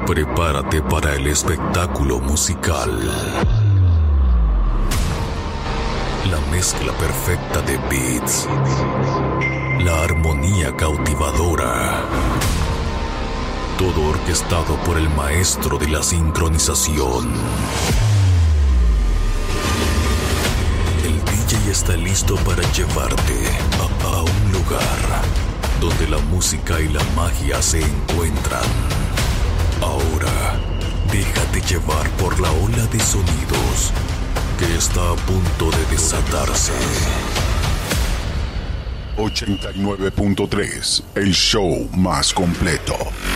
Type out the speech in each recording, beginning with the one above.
Prepárate para el espectáculo musical. La mezcla perfecta de beats, la armonía cautivadora, todo orquestado por el maestro de la sincronización. El DJ está listo para llevarte a un lugar donde la música y la magia se encuentran. Ahora, déjate llevar por la ola de sonidos que está a punto de desatarse. 89.3, el show más completo.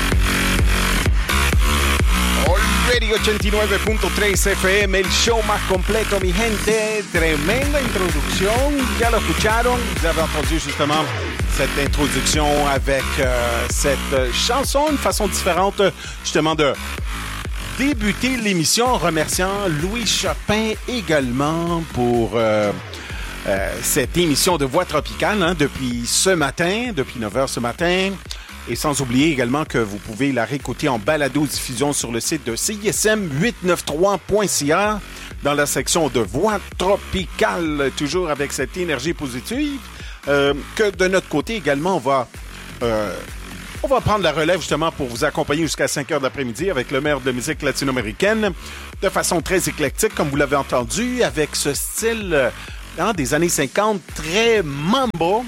Already 89.3 FM, el show más completo, mi gente. Tremenda introduction. Ya lo escucharon. Vous avez entendu justement cette introduction avec cette chanson, une façon différente justement de débuter l'émission en remerciant Louis Chopin également pour cette émission de Voix Tropicale depuis ce matin, depuis 9h ce matin. Et sans oublier également que vous pouvez la réécouter en balado-diffusion sur le site de CISM893.ca dans la section de Voix Tropicale, toujours avec cette énergie positive. Que de notre côté également, on va prendre la relève justement pour vous accompagner jusqu'à 5h de l'après-midi avec le maire de la musique latino-américaine de façon très éclectique, comme vous l'avez entendu, avec ce style des années 50, très mambo,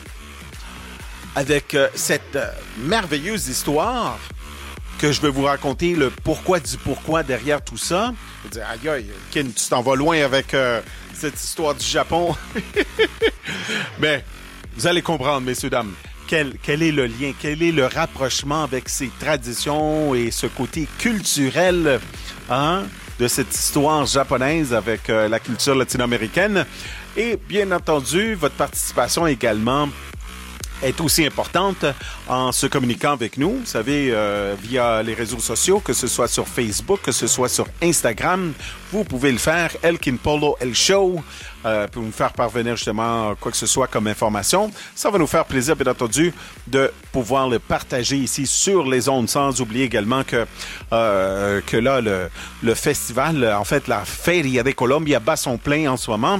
avec cette merveilleuse histoire que je vais vous raconter, le pourquoi du pourquoi derrière tout ça. Je vais dire, aïe aïe, Ken, tu t'en vas loin avec cette histoire du Japon. Mais vous allez comprendre, messieurs, dames. Quel est le lien, quel est le rapprochement avec ces traditions et ce côté culturel de cette histoire japonaise avec la culture latino-américaine. Et bien entendu, votre participation également est aussi importante en se communiquant avec nous, vous savez, via les réseaux sociaux, que ce soit sur Facebook, que ce soit sur Instagram. Vous pouvez le faire, Elkin Polo El Show, pour nous faire parvenir justement quoi que ce soit comme information. Ça va nous faire plaisir, bien entendu, de pouvoir le partager ici sur les ondes, sans oublier également que là, le festival, en fait, la Feria de Colombia bat son plein en ce moment,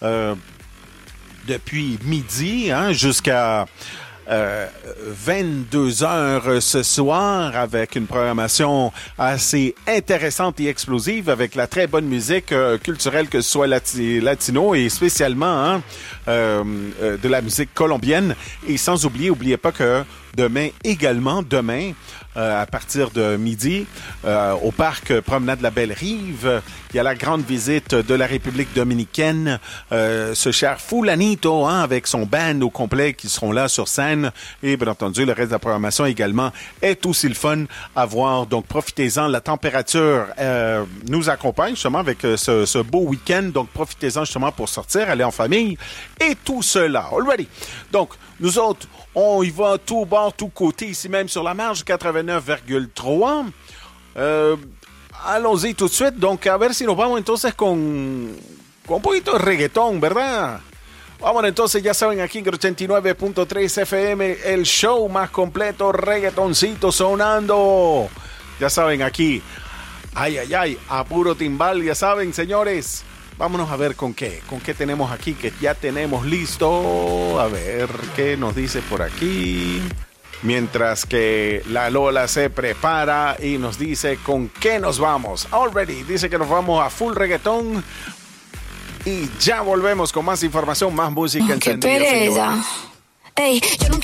depuis midi jusqu'à 22h ce soir, avec une programmation assez intéressante et explosive, avec la très bonne musique culturelle, que ce soit latino et spécialement de la musique colombienne. Et sans oubliez pas que demain, à partir de midi, au parc Promenade de la Belle-Rive, il y a la grande visite de la République dominicaine, ce cher Fulanito, avec son band au complet qui seront là sur scène. Et bien entendu, le reste de la programmation également est aussi le fun à voir. Donc, profitez-en. La température nous accompagne justement avec ce beau week-end. Donc, profitez-en justement pour sortir, aller en famille et tout cela. Already. Donc, nous autres, on y va tout bord, tout côté, ici même sur la marge 89,3. Allons-y tout de suite. Donc, a ver si nos vamos entonces con un poquito de reggaetón, ¿verdad? Vamos entonces, ya saben, aquí en 89.3 FM, el show más completo, reggaetoncito sonando. Ya saben, aquí, ay, a puro timbal, ya saben, señores. Vámonos a ver con qué tenemos aquí, que ya tenemos listo. A ver qué nos dice por aquí. Mientras que la Lola se prepara y nos dice con qué nos vamos. Already dice que nos vamos a full reggaetón. Y ya volvemos con más información, más música. ¡Qué pereza! Ey, yo no